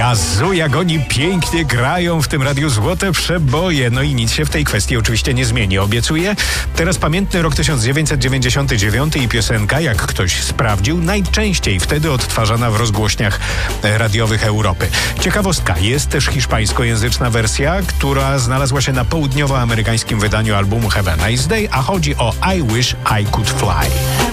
A Zu, jak oni pięknie grają w tym radiu, złote przeboje. No i nic się w tej kwestii oczywiście nie zmieni, obiecuję. Teraz pamiętny rok 1999 i piosenka, jak ktoś sprawdził, najczęściej wtedy odtwarzana w rozgłośniach radiowych Europy. Ciekawostka, jest też hiszpańskojęzyczna wersja, która znalazła się na południowoamerykańskim wydaniu albumu Have a Nice Day, a chodzi o I Wish I Could Fly.